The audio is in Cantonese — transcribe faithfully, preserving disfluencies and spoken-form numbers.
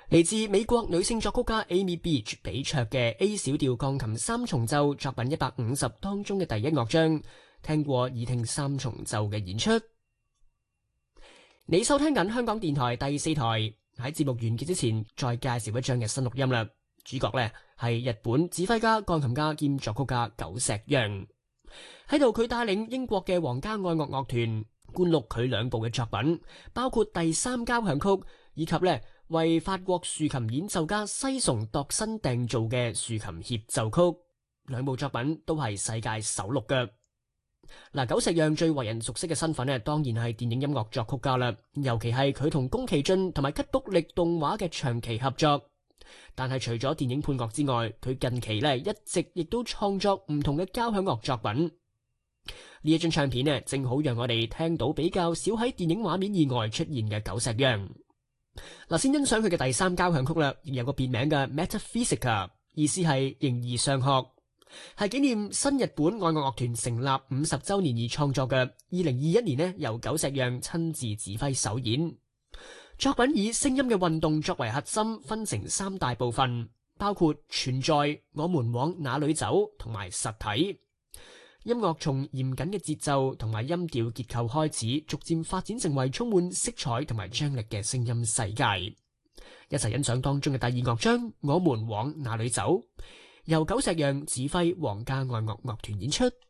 嚟自美國女性作曲家 Amy Beach 比卓嘅 A 小調鋼琴三重奏作品一百五十當中嘅第一樂章，聽過耳聽三重奏嘅演出。你收聽緊香港電台第四台，喺節目完結之前再介紹一張嘅新錄音啦。主角呢係日本指揮家、鋼琴家兼作曲家久石讓。喺度佢帶領英國嘅皇家愛樂樂團灌錄佢兩部嘅作品，包括第三交響曲以及呢為法國豎琴演奏家西崇度身訂造嘅豎琴協奏曲。兩部作品都係世界首錄嘅。嗱，久石讓最為人熟悉嘅身份呢，當然係電影音樂作曲家啦，尤其係佢同宮崎駿同埋吉卜力動畫嘅長期合作。但係除咗電影配樂之外，佢近期呢一直亦都創作唔同嘅交響樂作品。呢一張唱片呢，正好讓我哋聽到比較少喺電影畫面以外出現嘅久石讓。嗱，先欣賞佢嘅第三交響曲啦，亦有個別名嘅 Metaphysica， 意思係形而上學，係紀念新日本愛樂樂團成立五十周年而創作嘅。二零二一年呢，由久石讓親自指揮首演。作品以聲音嘅運動作為核心，分成三大部分，包括存在、我們往哪裏走同埋實體。音樂從嚴謹嘅節奏同埋音調結構開始，逐漸發展成為充滿色彩同埋張力嘅聲音世界。一齊欣賞當中嘅第二樂章，我們往哪裏走，由久石讓指揮皇家愛樂樂團演出。